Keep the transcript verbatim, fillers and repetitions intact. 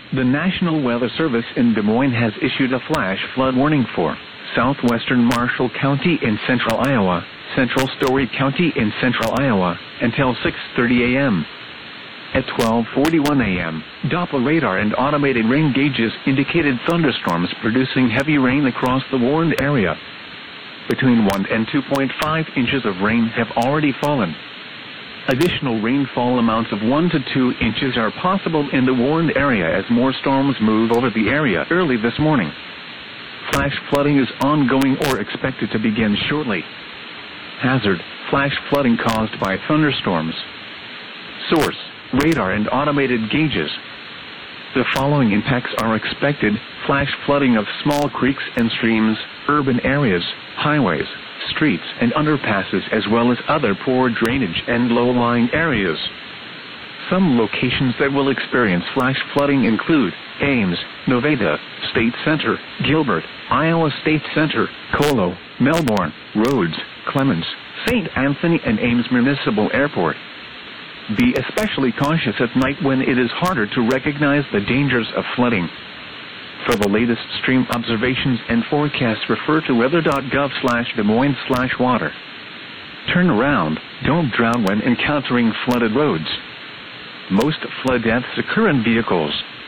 The National Weather Service in Des Moines has issued a flash flood warning for southwestern Marshall County in central Iowa, central Story County in central Iowa, until six thirty a m At twelve forty-one a m, Doppler radar and automated rain gauges indicated thunderstorms producing heavy rain across the warned area. Between one and two point five inches of rain have already fallen. Additional rainfall amounts of one to two inches are possible in the warned area as more storms move over the area early this morning. Flash flooding is ongoing or expected to begin shortly. Hazard: flash flooding caused by thunderstorms. Source: radar and automated gauges. The following impacts are expected: flash flooding of small creeks and streams, urban areas, highways, streets and underpasses, as well as other poor drainage and low-lying areas. Some locations that will experience flash flooding include Ames, Nevada, State Center, Gilbert, Iowa State Center, Colo, Melbourne, Rhodes, Clemens, Saint Anthony and Ames Municipal Airport. Be especially cautious at night when it is harder to recognize the dangers of flooding. For the latest stream observations and forecasts, refer to weather dot gov slash Des Moines slash water. Turn around, don't drown when encountering flooded roads. Most flood deaths occur in vehicles.